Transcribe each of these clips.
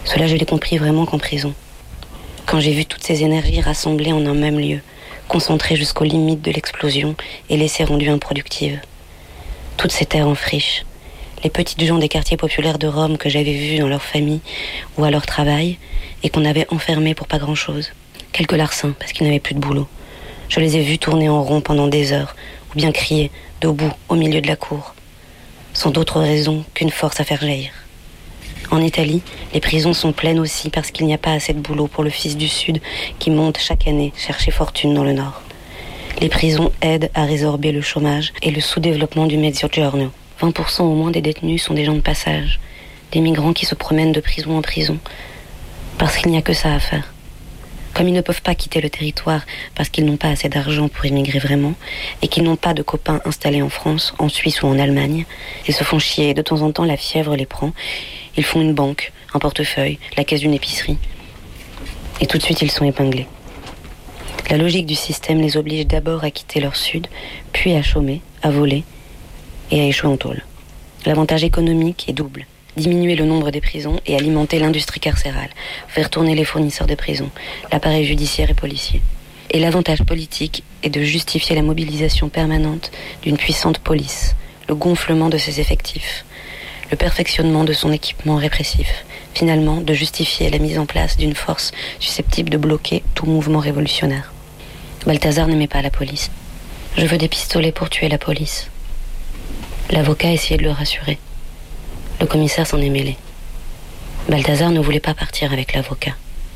Cela, je l'ai compris vraiment qu'en prison. Quand j'ai vu toutes ces énergies rassemblées en un même lieu, concentrées jusqu'aux limites de l'explosion et laissées rendues improductives. Toutes ces terres en friche, les petites gens des quartiers populaires de Rome que j'avais vus dans leur famille ou à leur travail et qu'on avait enfermés pour pas grand-chose. Quelques larcins, parce qu'ils n'avaient plus de boulot. Je les ai vus tourner en rond pendant des heures, ou bien crier, debout, au milieu de la cour. Sans d'autre raison qu'une force à faire jaillir. En Italie, les prisons sont pleines aussi parce qu'il n'y a pas assez de boulot pour le fils du Sud qui monte chaque année chercher fortune dans le Nord. Les prisons aident à résorber le chômage et le sous-développement du Mezzogiorno. 20% au moins des détenus sont des gens de passage, des migrants qui se promènent de prison en prison, parce qu'il n'y a que ça à faire. Comme ils ne peuvent pas quitter le territoire parce qu'ils n'ont pas assez d'argent pour immigrer vraiment, et qu'ils n'ont pas de copains installés en France, en Suisse ou en Allemagne, ils se font chier et de temps en temps la fièvre les prend. Ils font une banque, un portefeuille, la caisse d'une épicerie. Et tout de suite, ils sont épinglés. La logique du système les oblige d'abord à quitter leur sud, puis à chômer, à voler et à échouer en tôle. L'avantage économique est double. Diminuer le nombre des prisons et alimenter l'industrie carcérale. Faire tourner les fournisseurs de prisons, l'appareil judiciaire et policier. Et l'avantage politique est de justifier la mobilisation permanente d'une puissante police, le gonflement de ses effectifs, le perfectionnement de son équipement répressif, finalement de justifier la mise en place d'une force susceptible de bloquer tout mouvement révolutionnaire. Balthazar n'aimait pas la police. Je veux des pistolets pour tuer la police. L'avocat essayait de le rassurer. Le commissaire s'en est mêlé. Balthazar ne voulait pas partir avec l'avocat.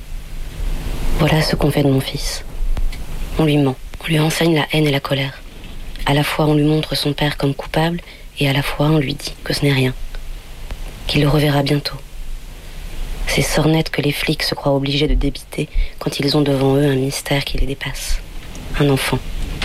Voilà ce qu'on fait de mon fils. On lui ment, on lui enseigne la haine et la colère. À la fois on lui montre son père comme coupable et à la fois on lui dit que ce n'est rien. Qu'il le reverra bientôt. Ces sornettes que les flics se croient obligés de débiter quand ils ont devant eux un mystère qui les dépasse. Un enfant.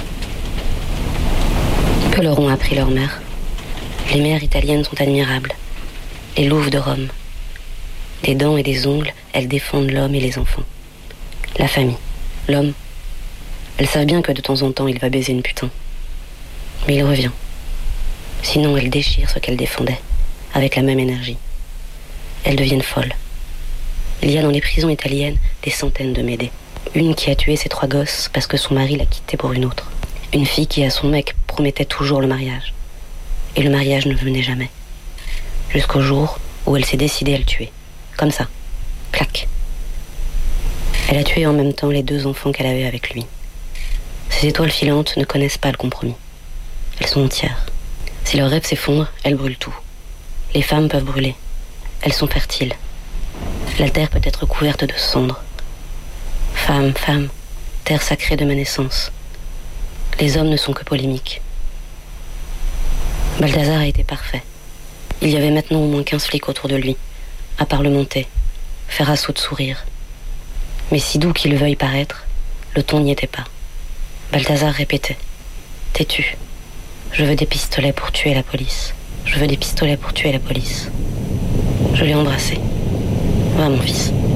Que leur ont appris leurs mères? Les mères italiennes sont admirables. Les louves de Rome. Des dents et des ongles, elles défendent l'homme et les enfants. La famille. L'homme. Elles savent bien que de temps en temps il va baiser une putain. Mais il revient. Sinon elles déchirent ce qu'elles défendaient. Avec la même énergie. Elles deviennent folles. Il y a dans les prisons italiennes des centaines de Médées. Une qui a tué ses 3 gosses parce que son mari l'a quittée pour une autre. Une fille qui à son mec promettait toujours le mariage. Et le mariage ne venait jamais. Jusqu'au jour où elle s'est décidée à le tuer. Comme ça. Clac. Elle a tué en même temps les 2 enfants qu'elle avait avec lui. Ces étoiles filantes ne connaissent pas le compromis. Elles sont entières. Si leur rêve s'effondre, elles brûlent tout. Les femmes peuvent brûler. Elles sont fertiles. La terre peut être couverte de cendres. Femme, femme, terre sacrée de ma naissance. Les hommes ne sont que polémiques. Balthazar a été parfait. Il y avait maintenant au moins 15 flics autour de lui, à parlementer, faire assaut de sourire. Mais si doux qu'il veuille paraître, le ton n'y était pas. Balthazar répétait. Têtu. Je veux des pistolets pour tuer la police. Je veux des pistolets pour tuer la police. Je l'ai embrassé. Va mon fils.